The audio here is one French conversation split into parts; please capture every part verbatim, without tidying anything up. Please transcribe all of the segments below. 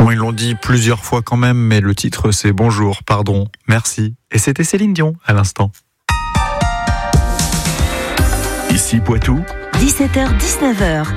Bon, ils l'ont dit plusieurs fois quand même, mais le titre c'est Bonjour, pardon, merci. Et c'était Céline Dion à l'instant. Ici Poitou, dix-sept heures dix-neuf heures.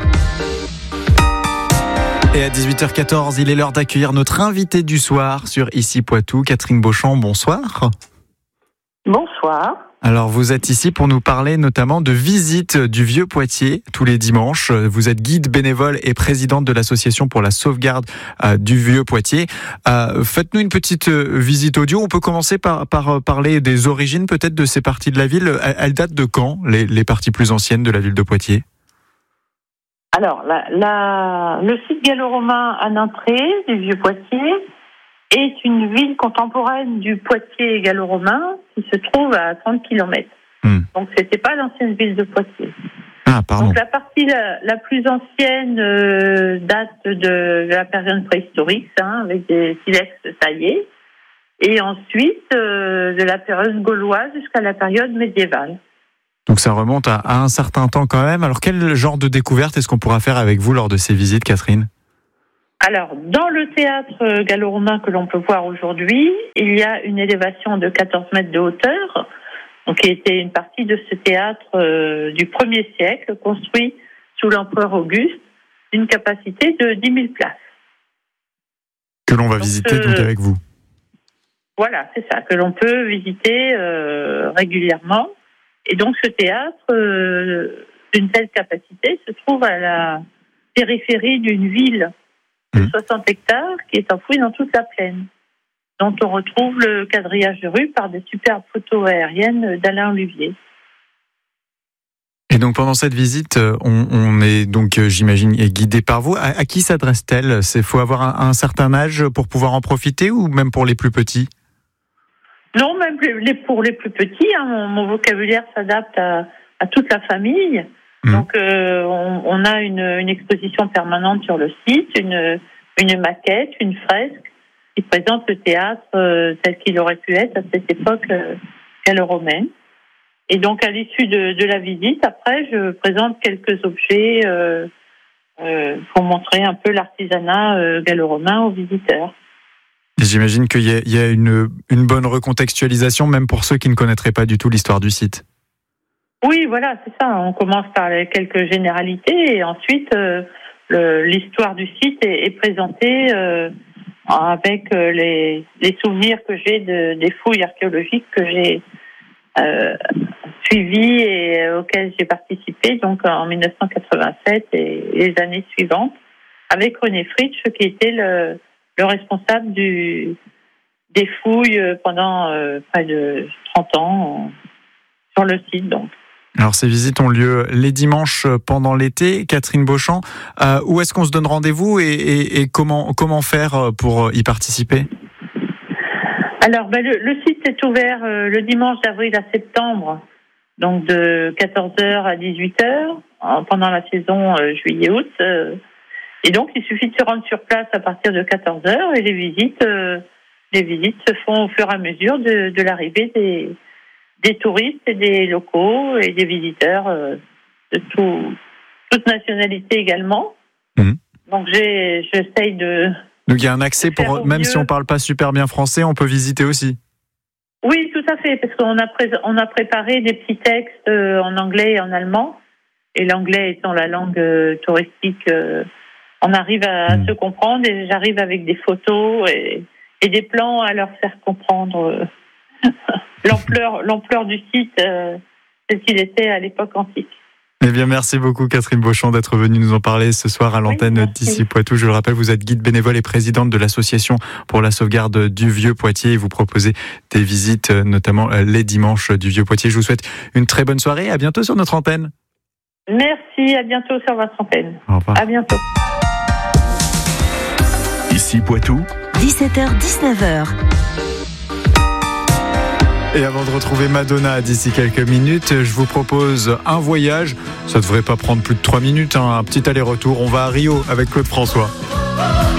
Et à dix-huit heures quatorze, il est l'heure d'accueillir notre invitée du soir sur Ici Poitou, Catherine Beauchamp. Bonsoir. Bonsoir. Alors vous êtes ici pour nous parler notamment de visite du Vieux-Poitiers tous les dimanches. Vous êtes guide bénévole et présidente de l'association pour la sauvegarde euh, du Vieux-Poitiers. Euh, faites-nous une petite euh, visite audio. On peut commencer par, par euh, parler des origines peut-être de ces parties de la ville. Elles, elles datent de quand, les, les parties plus anciennes de la ville de Poitiers ? Alors, la, la, le site gallo-romain à Nintré du Vieux-Poitiers est une ville contemporaine du Poitiers gallo-romain qui se trouve à trente kilomètres. Mmh. Donc, c'était pas l'ancienne ville de Poitiers. Ah, pardon. Donc, la partie la, la plus ancienne euh, date de la période préhistorique, hein, avec des silex taillés, et ensuite euh, de la période gauloise jusqu'à la période médiévale. Donc ça remonte à, à un certain temps quand même. Alors quel genre de découverte est-ce qu'on pourra faire avec vous lors de ces visites, Catherine ? Alors, dans le théâtre gallo-romain que l'on peut voir aujourd'hui, il y a une élévation de quatorze mètres de hauteur, donc qui était une partie de ce théâtre euh, du premier siècle, construit sous l'empereur Auguste, d'une capacité de dix mille places. Que l'on va donc, visiter euh, donc avec vous. Voilà, c'est ça, que l'on peut visiter euh, régulièrement. Et donc ce théâtre, euh, d'une telle capacité, se trouve à la périphérie d'une ville de soixante hectares qui est enfouie dans toute la plaine, dont on retrouve le quadrillage de rue par des superbes photos aériennes d'Alain Olivier. Et donc pendant cette visite, on, on est donc, j'imagine, guidé par vous. À, à qui s'adresse-t-elle ? Il faut avoir un, un certain âge pour pouvoir en profiter ou même pour les plus petits ? Non, même les, pour les plus petits, hein, mon, mon vocabulaire s'adapte à, à toute la famille. Mmh. Donc, euh, on, on a une, une exposition permanente sur le site, une, une maquette, une fresque qui présente le théâtre euh, tel qu'il aurait pu être à cette époque euh, gallo-romaine. Et donc, à l'issue de, de la visite, après, je présente quelques objets euh, euh, pour montrer un peu l'artisanat euh, gallo-romain aux visiteurs. J'imagine qu'il y a, il y a une, une bonne recontextualisation, même pour ceux qui ne connaîtraient pas du tout l'histoire du site. Oui, voilà, c'est ça. On commence par les quelques généralités et ensuite euh, le, l'histoire du site est, est présentée euh, avec euh, les, les souvenirs que j'ai de, des fouilles archéologiques que j'ai euh, suivies et auxquelles j'ai participé donc en dix-neuf cent quatre-vingt-sept et les années suivantes avec René Fritsch qui était le le responsable du, des fouilles pendant euh, près de trente ans euh, sur le site. Donc. Alors ces visites ont lieu les dimanches pendant l'été. Catherine Beauchamp, euh, où est-ce qu'on se donne rendez-vous et, et, et comment, comment faire pour y participer ? Alors ben, le, le site est ouvert euh, le dimanche d'avril à septembre, donc de quatorze heures à dix-huit heures, pendant la saison euh, juillet-août. Euh, Et donc, il suffit de se rendre sur place à partir de quatorze heures et les visites, euh, les visites se font au fur et à mesure de, de l'arrivée des, des touristes et des locaux et des visiteurs euh, de tout, toute nationalité également. Mmh. Donc, j'ai, j'essaye de... Donc, il y a un accès pour, même si on ne parle pas super bien français, on peut visiter aussi. Oui, tout à fait, parce qu'on a, pré- on a préparé des petits textes euh, en anglais et en allemand. Et l'anglais étant la langue euh, touristique... Euh, on arrive à mmh. se comprendre et j'arrive avec des photos et, et des plans à leur faire comprendre l'ampleur, l'ampleur du site euh, tel qu'il était à l'époque antique. Eh bien, merci beaucoup Catherine Beauchamp d'être venue nous en parler ce soir à l'antenne oui, d'Ici Poitou. Je le rappelle, vous êtes guide bénévole et présidente de l'association pour la sauvegarde du Vieux-Poitiers et vous proposez des visites, notamment les dimanches du Vieux-Poitiers. Je vous souhaite une très bonne soirée. À bientôt sur notre antenne. Merci, à bientôt sur votre antenne. Au revoir. À bientôt. Ici Poitou, dix-sept heures dix-neuf heures. Et avant de retrouver Madonna d'ici quelques minutes, je vous propose un voyage. Ça ne devrait pas prendre plus de trois minutes, hein, un petit aller-retour. On va à Rio avec Claude François.